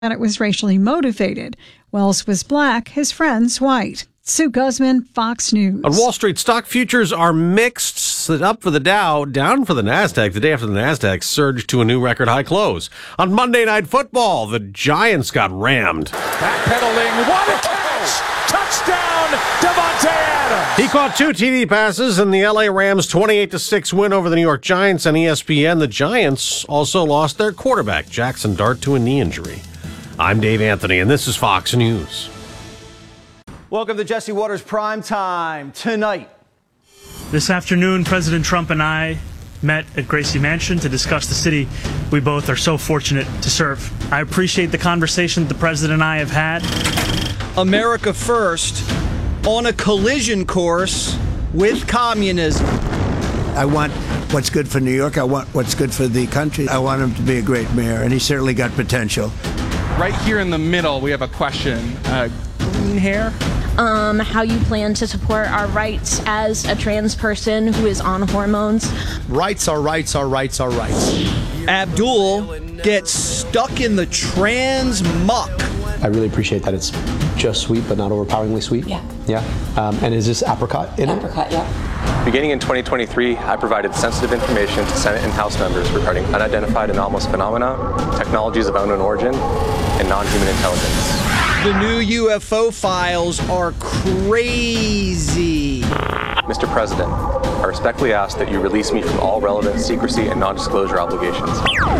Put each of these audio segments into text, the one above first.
that it was racially motivated. Wells was black, his friends white. Sue Guzman, Fox News. On Wall Street, stock futures are mixed. Up for the Dow, down for the NASDAQ. The day after the NASDAQ surged to a new record high close. On Monday Night Football, the Giants got rammed. Backpedaling, what a catch! Touchdown, Davante Adams! He caught 2 TD passes in the LA Rams' 28-6 win over the New York Giants on ESPN. The Giants also lost their quarterback, Jackson Dart, to a knee injury. I'm Dave Anthony, and this is Fox News. Welcome to Jesse Watters Prime Time. Tonight, this afternoon, President Trump and I met at Gracie Mansion to discuss the city we both are so fortunate to serve. I appreciate the conversation the President and I have had. America first, on a collision course with communism. I want what's good for New York. I want what's good for the country. I want him to be a great mayor, and he certainly got potential. Right here in the middle, we have a question. Green hair? How you plan to support our rights as a trans person who is on hormones. Rights are rights are rights are rights. Abdul gets stuck in the trans muck. I really appreciate that it's just sweet, but not overpoweringly sweet. Yeah. Yeah. And is this apricot in it? Apricot, yeah. Beginning in 2023, I provided sensitive information to Senate and House members regarding unidentified anomalous phenomena, technologies of unknown origin, and non-human intelligence. The new UFO files are crazy. Mr. President, I respectfully ask that you release me from all relevant secrecy and non-disclosure obligations.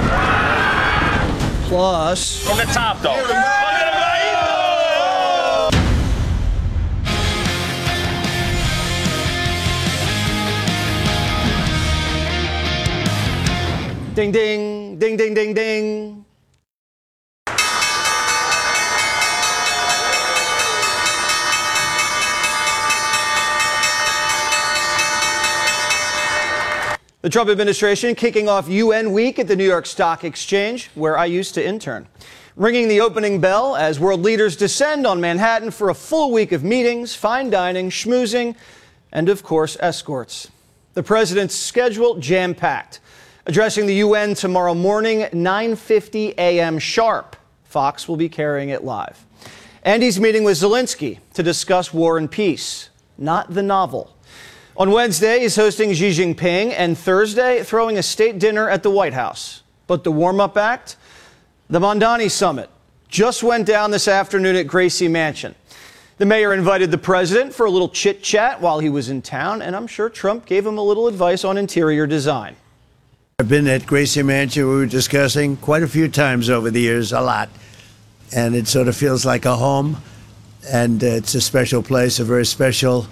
Plus, From the top, though. ding, ding, ding, ding, ding, ding. The Trump administration kicking off UN Week at the New York Stock Exchange, where I used to intern. Ringing the opening bell as world leaders descend on Manhattan for a full week of meetings, fine dining, schmoozing, and of course, escorts. The president's schedule jam-packed. Addressing the UN tomorrow morning, 9:50 a.m. sharp. Fox will be carrying it live. And he's meeting with Zelensky to discuss war and peace, not the novel. On Wednesday, he's hosting Xi Jinping, and Thursday, throwing a state dinner at the White House. But the warm-up act? The Mamdani Summit just went down this afternoon at Gracie Mansion. The mayor invited the president for a little chit-chat while he was in town, and I'm sure Trump gave him a little advice on interior design. I've been at Gracie Mansion. We were discussing quite a few times over the years, a lot. And it sort of feels like a home. And it's a special place, a very special,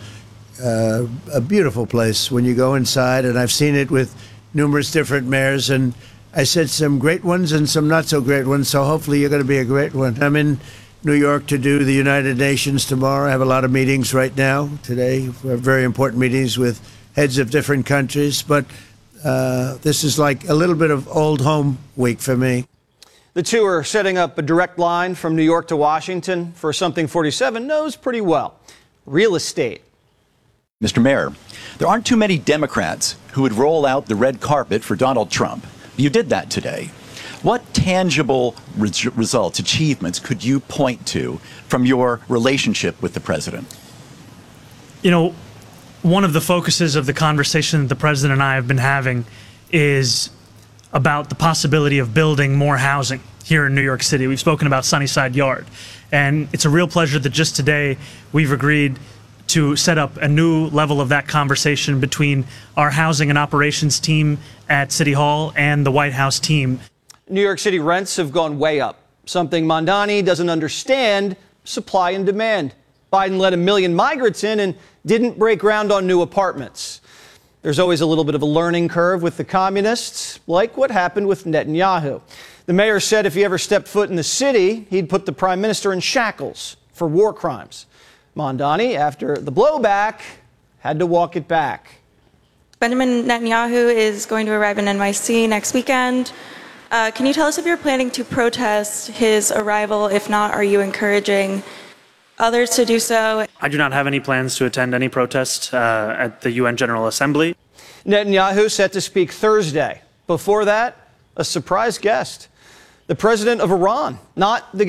a beautiful place when you go inside. And I've seen it with numerous different mayors. And I said some great ones and some not so great ones. So hopefully you're going to be a great one. I'm in New York to do the United Nations tomorrow. I have a lot of meetings right now. Today, we have very important meetings with heads of different countries. But this is like a little bit of old home week for me. The two are setting up a direct line from New York to Washington for something 47 knows pretty well: real estate. Mr. Mayor, there aren't too many Democrats who would roll out the red carpet for Donald Trump. You did that today. What tangible results, achievements could you point to from your relationship with the president? You know, one of the focuses of the conversation that the president and I have been having is about the possibility of building more housing here in New York City. We've spoken about Sunnyside Yard, and it's a real pleasure that just today we've agreed to set up a new level of that conversation between our housing and operations team at City Hall and the White House team. New York City rents have gone way up, something Mamdani doesn't understand: supply and demand. Biden let 1 million migrants in and didn't break ground on new apartments. There's always a little bit of a learning curve with the communists, like what happened with Netanyahu. The mayor said if he ever stepped foot in the city, he'd put the prime minister in shackles for war crimes. Mamdani, after the blowback, had to walk it back. Benjamin Netanyahu is going to arrive in NYC next weekend. Can you tell us if you're planning to protest his arrival? If not, are you encouraging others to do so? I do not have any plans to attend any protest at the UN General Assembly. Netanyahu set to speak Thursday. Before that, a surprise guest. the president of Iran, not the